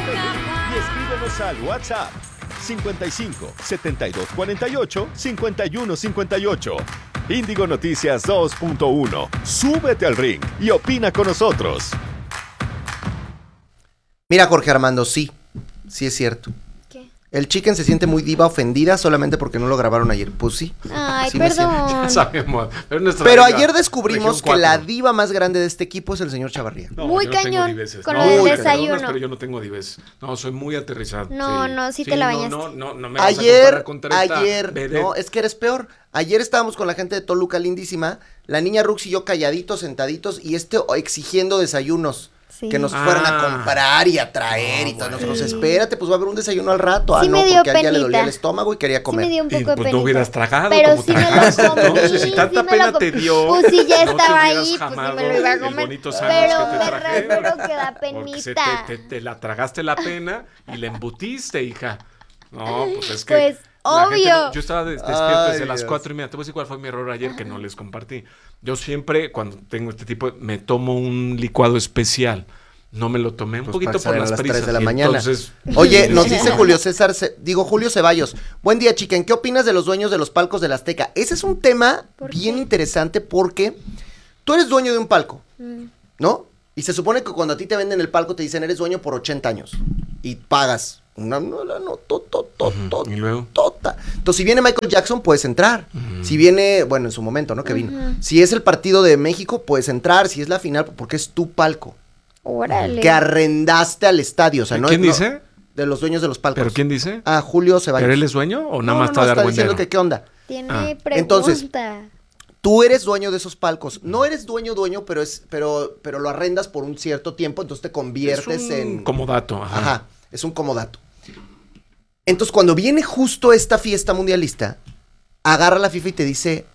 y escríbenos al WhatsApp 55 72 48 51 58. Índigo Noticias 2.1. Súbete al ring y opina con nosotros. Mira, Jorge Armando, sí es cierto. ¿Qué? El Chicken se siente muy diva ofendida solamente porque no lo grabaron ayer. Pues sí. Ay, sí me siento. perdón. Ya sabemos. Pero ayer descubrimos Región que la 4. diva más grande de este equipo es el señor Chavarría. No, Muy yo no tengo cañón, diveces. con No, lo del me perdonas, desayuno. pero yo no tengo dives. No, soy muy aterrizado. No, sí te la bañaste. No me vas a comparar contra esta vedette. No, es que eres peor. Ayer estábamos con la gente de Toluca lindísima, la niña Rux y yo calladitos, sentaditos, y exigiendo desayunos. Sí. Que nos fueran a comprar y a traer y todo. Nosotros, Sí. espérate, pues va a haber un desayuno al rato. Sí no, me dio porque a ella le dolía penita. el estómago y quería Sí comer. me dio un Y poco de pues penita. no hubieras tragado pero como sí me lo tragaste. comí. Entonces, si tanta sí me pena lo te comí. dio, Pues si ya no te estaba hubieras ahí, pues sí jamado me lo iba a el comer. bonito sándwich Pero que te me traje. refiero que da Porque penita. te la tragaste la pena y la embutiste, hija. No, pues es que... Pues, la gente obvio. yo estaba despierto Ay, desde las Dios. 4:30. Te voy a decir cuál fue mi error ayer que no les compartí. Yo siempre, cuando tengo este tipo, me tomo un licuado especial. No me lo tomé un Pues poquito para que por salgan las a las prisas. 3 de la y mañana. Entonces, Oye, nos dice Julio Ceballos. Buen día, Chicken. ¿Qué opinas de los dueños de los palcos del Azteca? Ese es un tema ¿Por bien qué? interesante porque tú eres dueño de un palco, Mm. ¿no? Y se supone que cuando a ti te venden el palco te dicen eres dueño por 80 años y pagas una ¿y luego? tota. Entonces, si viene Michael Jackson, puedes entrar. Si viene, bueno, en su momento, ¿no? Que vino. Si es el partido de México, puedes entrar. Si es la final, porque es tu palco. Órale. Que arrendaste al estadio. O sea, no ¿Quién no- dice? De los dueños de los palcos. ¿Pero quién dice? Ah, Julio Ceballos. ¿Pero él es dueño o nada No, más no, está de está argüendero? diciendo que qué onda. Tiene pregunta. Entonces, Tú eres dueño de esos palcos. No eres dueño, pero lo arrendas por un cierto tiempo, entonces te conviertes Es un en... comodato. Ajá. Ajá, es un comodato. Entonces, cuando viene justo esta fiesta mundialista, agarra la FIFA y te dice,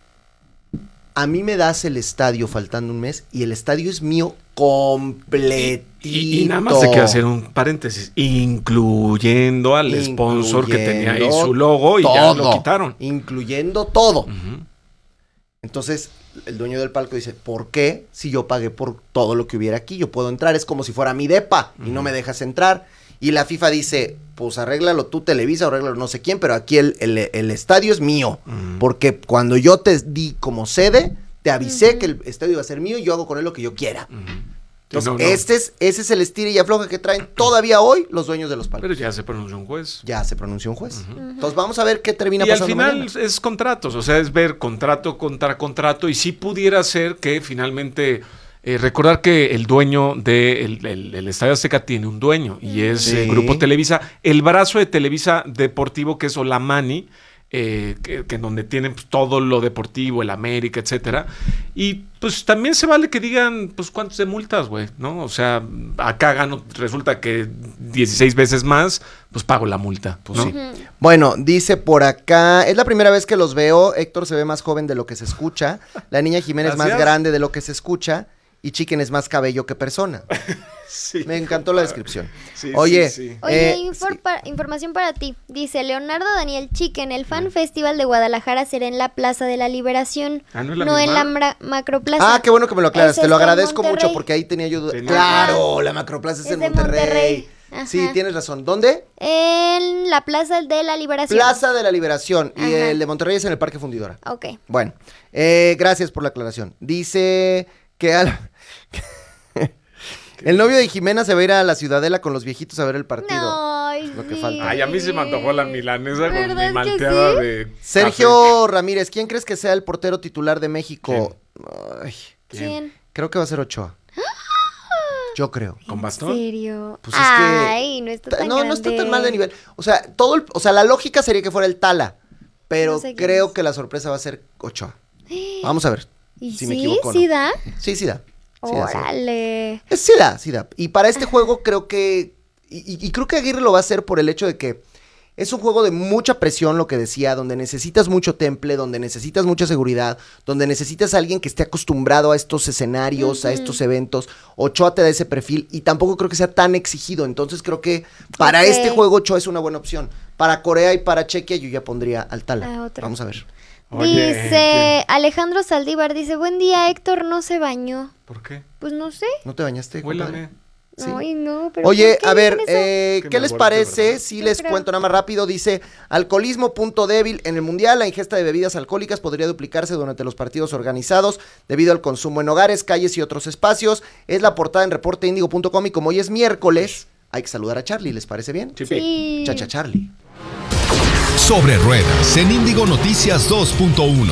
a mí me das el estadio faltando un mes y el estadio es mío completito. Y nada más te quiero hacer un paréntesis, incluyendo al sponsor que tenía ahí su logo y ya lo quitaron. Incluyendo todo. Ujú. Entonces, el dueño del palco dice, ¿por qué si yo pagué por todo lo que hubiera aquí? Yo puedo entrar, es como si fuera mi depa y no me dejas entrar. Y la FIFA dice, pues arréglalo tú, Televisa, arréglalo no sé quién, pero aquí el estadio es mío. Porque cuando yo te di como sede, te avisé que el estadio iba a ser mío y yo hago con él lo que yo quiera. Entonces, ese es el estira y afloja que traen todavía hoy los dueños de los palcos. Pero ya se pronunció un juez. Ya se pronunció un juez. Entonces vamos a ver qué termina Y al pasando final mañana. es contratos, o sea, es ver contrato contra contrato y sí pudiera ser que finalmente recordar que el dueño del Estadio Azteca tiene un dueño y es Sí. Grupo Televisa, el brazo de Televisa Deportivo que es Olamani, que en donde tienen pues, todo lo deportivo, el América, etcétera. Y pues también se vale que digan, pues cuántos de multas, güey, ¿no? O sea, acá gano, resulta que 16 veces más, pues pago la multa, Pues ¿no? sí. Bueno, dice por acá, es la primera vez que los veo, Héctor se ve más joven de lo que se escucha, la niña Jiménez más Gracias. grande de lo que se escucha y Chicken es más cabello que persona. Sí. Me encantó la descripción. Sí, Oye, sí, sí. Oye, información para ti. Dice Leonardo Daniel Chicken, el Fan Festival de Guadalajara será en la Plaza de la Liberación, Ah, ¿no es la no en misma? la Macroplaza. Ah, qué bueno que me lo aclaras, Ese te lo está en agradezco mucho Monterrey. porque ahí tenía yo duda. Tenía- Claro, la Macroplaza es Es en de Monterrey. Monterrey. Ajá. Sí, tienes razón. ¿Dónde? En la Plaza de la Liberación. Plaza de la Liberación. Y Ajá. el de Monterrey es en el Parque Fundidora. Ok. Bueno, gracias por la aclaración. Dice que el novio de Jimena se va a ir a la Ciudadela con los viejitos a ver el partido. No, lo que falta. Ay, a mí se me antojó la milanesa con ¿Verdad mi que malteada sí? de Sergio Ramírez, ¿quién crees que sea el portero titular de México? Ay, ¿Quién? creo que va a ser Ochoa. Yo creo. café. ¿Con ¿En bastón? serio? Pues es que- Ay, no está tan No está tan grande. mal de nivel. O sea, la lógica sería que fuera el Tala, pero No sé quién creo es. que la sorpresa va a ser Ochoa. Vamos a ver. ¿Y si sí? me equivoco o ¿Sí no. da? Sí, sí da. Sí da, sí da. Órale. Sí da, sí da. Y para este juego creo que... Y creo que Aguirre lo va a hacer por el hecho de que es un juego de mucha presión, lo que decía, donde necesitas mucho temple, donde necesitas mucha seguridad, donde necesitas a alguien que esté acostumbrado a estos escenarios, a estos eventos. Ochoa te da ese perfil y tampoco creo que sea tan exigido. Entonces creo que para Ok. este juego Ochoa es una buena opción. Para Corea y para Chequia yo ya pondría al Tala. Ah, otro. Vamos a ver. Oye, Dice Alejandro Saldívar, dice, buen día, Héctor no se bañó. ¿por qué? Pues no sé. ¿No te bañaste, compadre? Huélame. Sí. Ay, no, pero Oye, ¿por qué a ver, dicen eso? ¿qué me les alborota, parece? ¿verdad? Si Yo les creo. cuento nada más rápido, dice, alcoholismo punto débil. En el Mundial, la ingesta de bebidas alcohólicas podría duplicarse durante los partidos organizados debido al consumo en hogares, calles y otros espacios. Es la portada en reporteindigo.com y como hoy es miércoles, hay que saludar a Charlie, ¿les parece bien? Sí. Chacha Charlie. Sobre Ruedas en Índigo Noticias 2.1.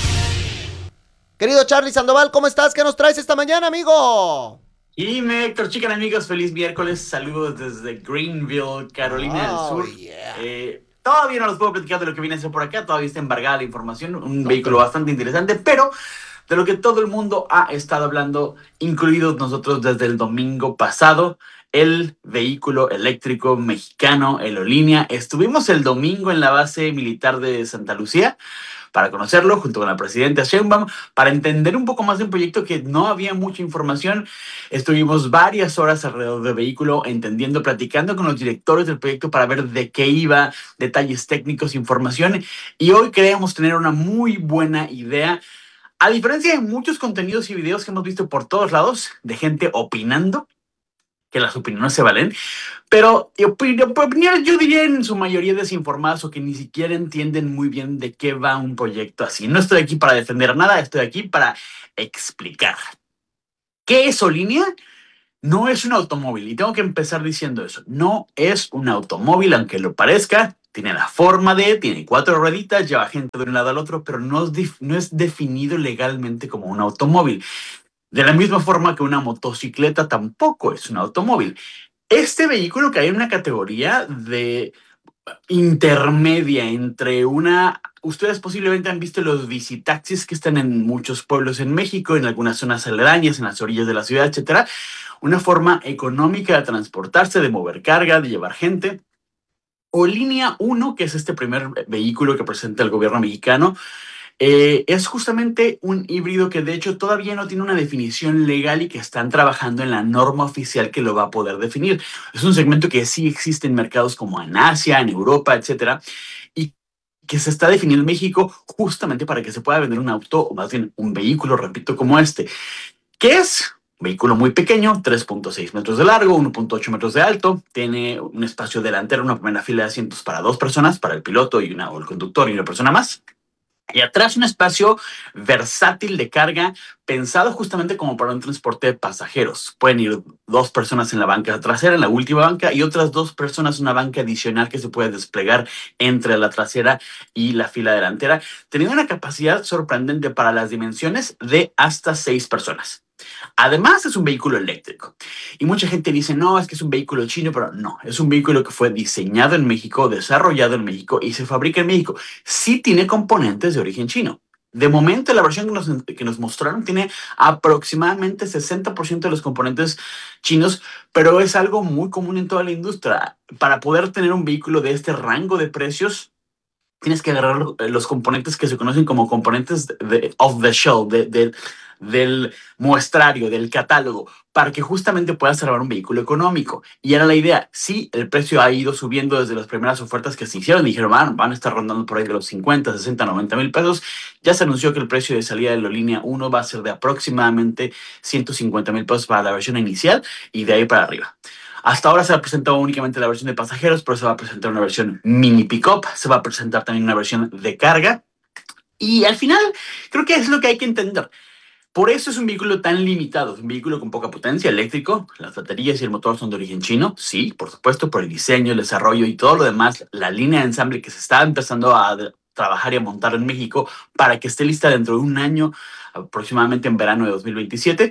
Querido Charlie Sandoval, ¿cómo estás? ¿Qué nos traes esta mañana, amigo? Y Héctor, chican amigos, feliz miércoles, saludos desde Greenville, Carolina del Sur. Yeah. Todavía no los puedo platicar de lo que viene a ser por acá, todavía está embargada la información, un vehículo bastante interesante, pero de lo que todo el mundo ha estado hablando, incluidos nosotros desde el domingo pasado, el vehículo eléctrico mexicano, el Olinea. Estuvimos el domingo en la base militar de Santa Lucía para conocerlo junto con la presidenta Sheinbaum, para entender un poco más de un proyecto que no había mucha información. Estuvimos varias horas alrededor del vehículo, entendiendo, platicando con los directores del proyecto para ver de qué iba, detalles técnicos, información, y hoy creemos tener una muy buena idea. A diferencia de muchos contenidos y videos que hemos visto por todos lados, de gente opinando, que las opiniones se valen, pero opiniones yo diría en su mayoría desinformadas o que ni siquiera entienden muy bien de qué va un proyecto así. No estoy aquí para defender nada, estoy aquí para explicar. ¿Qué es Olinea? No es un automóvil, y tengo que empezar diciendo eso. No es un automóvil, aunque lo parezca. Tiene la forma tiene 4 rueditas, lleva gente de un lado al otro, pero no es definido legalmente como un automóvil. De la misma forma que una motocicleta tampoco es un automóvil. Este vehículo cae en una categoría de intermedia entre una... Ustedes posiblemente han visto los bicitaxis que están en muchos pueblos en México, en algunas zonas aledañas, en las orillas de la ciudad, etcétera. Una forma económica de transportarse, de mover carga, de llevar gente. Olinea 1, que es este primer vehículo que presenta el gobierno mexicano, es justamente un híbrido que de hecho todavía no tiene una definición legal y que están trabajando en la norma oficial que lo va a poder definir. Es un segmento que sí existe en mercados como en Asia, en Europa, etcétera, y que se está definiendo en México justamente para que se pueda vender un auto, o más bien un vehículo, repito, como este, que es un vehículo muy pequeño, 3.6 metros de largo, 1.8 metros de alto, tiene un espacio delantero, una primera fila de asientos para 2 personas, para el piloto o el conductor y una persona más. Y atrás un espacio versátil de carga, pensado justamente como para un transporte de pasajeros. Pueden ir 2 personas en la banca trasera, en la última banca, y otras 2 personas en una banca adicional que se puede desplegar entre la trasera y la fila delantera, teniendo una capacidad sorprendente para las dimensiones de hasta 6 personas. Además, es un vehículo eléctrico. Y mucha gente dice, no, es que es un vehículo chino, pero no, es un vehículo que fue diseñado en México, desarrollado en México y se fabrica en México. Sí tiene componentes de origen chino. De momento, la versión que nos mostraron tiene aproximadamente 60% de los componentes chinos, pero es algo muy común en toda la industria. Para poder tener un vehículo de este rango de precios, tienes que agarrar los componentes que se conocen como componentes off the shelf, del muestrario, del catálogo, para que justamente puedas salvar un vehículo económico. Y era la idea. Sí, el precio ha ido subiendo desde las primeras ofertas que se hicieron. Dijeron, van a estar rondando por ahí de los 50, 60, 90 mil pesos. Ya se anunció que el precio de salida de la Olinea 1 va a ser de aproximadamente 150 mil pesos para la versión inicial y de ahí para arriba. Hasta ahora se ha presentado únicamente la versión de pasajeros, pero se va a presentar una versión mini pick-up, se va a presentar también una versión de carga. Y al final, creo que es lo que hay que entender. Por eso es un vehículo tan limitado, es un vehículo con poca potencia, eléctrico, las baterías y el motor son de origen chino, sí, por supuesto, por el diseño, el desarrollo y todo lo demás, la línea de ensamble que se está empezando a trabajar y a montar en México para que esté lista dentro de un año, aproximadamente en verano de 2027,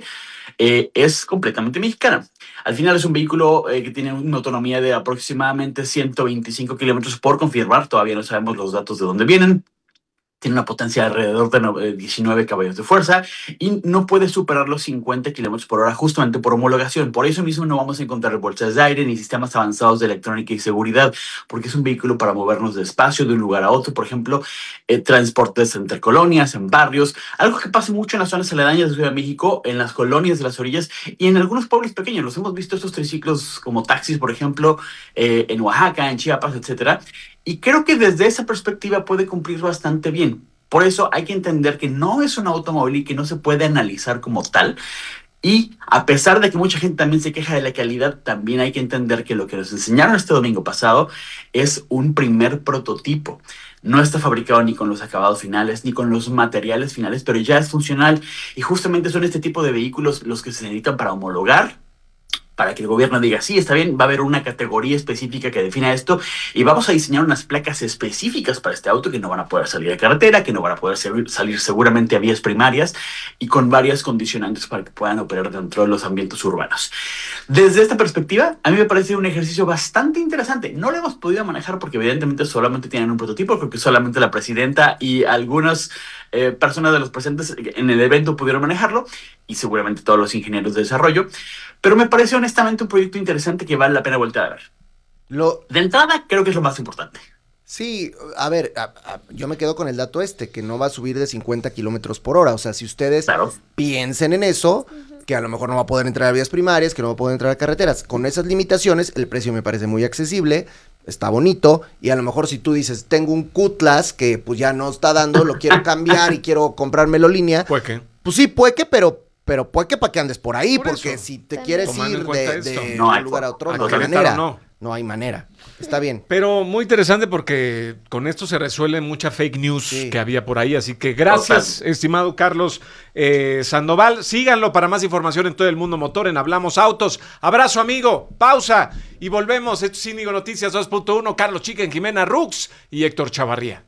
es completamente mexicana. Al final es un vehículo que tiene una autonomía de aproximadamente 125 kilómetros por confirmar, todavía no sabemos los datos de dónde vienen. Tiene una potencia de alrededor de 19 caballos de fuerza y no puede superar los 50 kilómetros por hora justamente por homologación. Por eso mismo no vamos a encontrar bolsas de aire ni sistemas avanzados de electrónica y seguridad, porque es un vehículo para movernos despacio de un lugar a otro. Por ejemplo, transportes entre colonias, en barrios, algo que pasa mucho en las zonas aledañas de Ciudad de México, en las colonias de las orillas y en algunos pueblos pequeños. Los hemos visto estos triciclos como taxis, por ejemplo, en Oaxaca, en Chiapas, etcétera. Y creo que desde esa perspectiva puede cumplir bastante bien. Por eso hay que entender que no es un automóvil y que no se puede analizar como tal. Y a pesar de que mucha gente también se queja de la calidad, también hay que entender que lo que nos enseñaron este domingo pasado es un primer prototipo. No está fabricado ni con los acabados finales, ni con los materiales finales, pero ya es funcional. Y justamente son este tipo de vehículos los que se necesitan para homologar, para que el gobierno diga, sí, está bien, va a haber una categoría específica que defina esto y vamos a diseñar unas placas específicas para este auto que no van a poder salir a carretera, que no van a poder salir seguramente a vías primarias y con varias condicionantes para que puedan operar dentro de los ambientes urbanos. Desde esta perspectiva, a mí me parece un ejercicio bastante interesante. No lo hemos podido manejar porque evidentemente solamente tienen un prototipo, creo que solamente la presidenta y algunas personas de los presentes en el evento pudieron manejarlo y seguramente todos los ingenieros de desarrollo, pero me parece honestamente un proyecto interesante que vale la pena voltear a ver. De entrada, creo que es lo más importante. Sí, a ver, yo me quedo con el dato que no va a subir de 50 kilómetros por hora. O sea, si ustedes piensen en eso, que a lo mejor no va a poder entrar a vías primarias, que no va a poder entrar a carreteras. Con esas limitaciones, el precio me parece muy accesible, está bonito, y a lo mejor si tú dices, tengo un Cutlass que pues ya no está dando, lo quiero cambiar y quiero comprármelo línea. Pueque. Pues sí, pueque, pero pueque para que andes por ahí, Por porque eso. si te quieres Tomando ir en cuenta de no un hay lugar a otro, forma. no hay Concretar manera. o no. No hay manera. Está bien. Pero muy interesante porque con esto se resuelve mucha fake news que había por ahí. Así que gracias, estimado Carlos Sandoval. Síganlo para más información en Todo el Mundo Motor, en Hablamos Autos. Abrazo, amigo. Pausa y volvemos. Esto es Índigo Noticias 2.1. Carlos Chicken, Jimena Rux y Héctor Chavarría.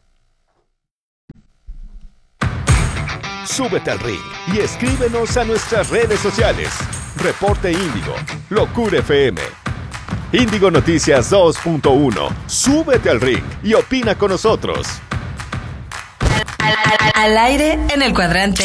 Súbete al ring y escríbenos a nuestras redes sociales. Reporte Índigo, Locura FM. Índigo Noticias 2.1. Súbete al ring y opina con nosotros. Al aire en el cuadrante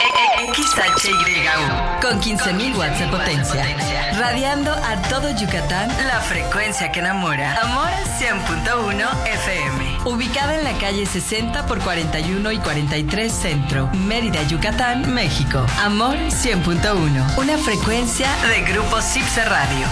XHYU con 15.000 watts de potencia, radiando a todo Yucatán, la frecuencia que enamora. Amor 100.1 FM, ubicada en la calle 60 por 41 y 43 Centro, Mérida, Yucatán, México. Amor 100.1, una frecuencia de Grupo Cipse Radio.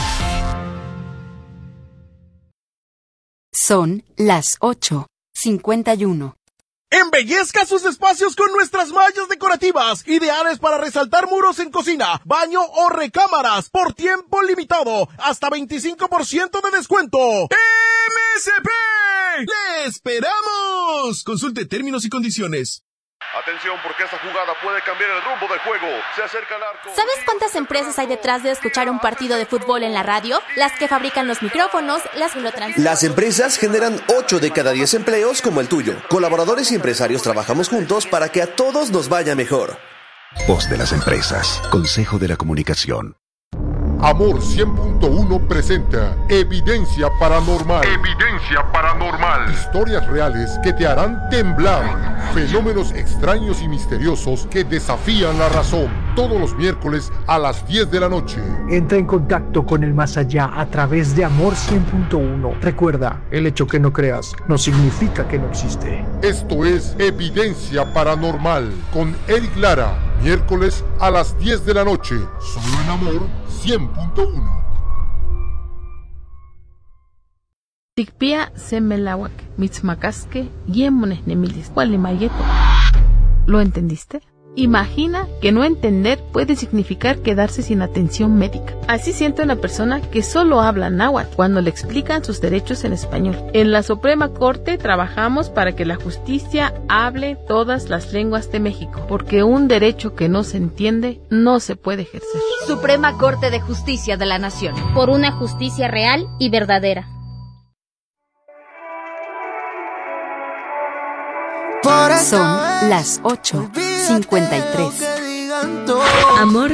Son las 8:51. Embellezca sus espacios con nuestras mallas decorativas, ideales para resaltar muros en cocina, baño o recámaras, por tiempo limitado, hasta 25% de descuento. ¡MSP! ¡Le esperamos! Consulte términos y condiciones. Atención, porque esta jugada puede cambiar el rumbo del juego. Se acerca al arco. ¿Sabes cuántas empresas hay detrás de escuchar un partido de fútbol en la radio? Las que fabrican los micrófonos, las que lo transmiten. Las empresas generan 8 de cada 10 empleos como el tuyo. Colaboradores y empresarios trabajamos juntos para que a todos nos vaya mejor. Voz de las empresas. Consejo de la Comunicación. Amor 100.1 presenta Evidencia Paranormal. Evidencia Paranormal. Historias reales que te harán temblar. Fenómenos extraños y misteriosos que desafían la razón. Todos los miércoles a las 10 de la noche. Entra en contacto con el más allá a través de Amor 100.1. Recuerda, el hecho que no creas no significa que no existe. Esto es Evidencia Paranormal con Eric Lara. Miércoles a las 10 de la noche. Solo en Amor 100.1. Tikpia semelawak, mitzmakaske, yemones nemilis, gualimayeto. ¿Lo entendiste? Imagina que no entender puede significar quedarse sin atención médica. Así siente una persona que solo habla náhuatl cuando le explican sus derechos en español. En la Suprema Corte trabajamos para que la justicia hable todas las lenguas de México, porque un derecho que no se entiende no se puede ejercer. Suprema Corte de Justicia de la Nación. Por una justicia real y verdadera. Son las 8:53. Amor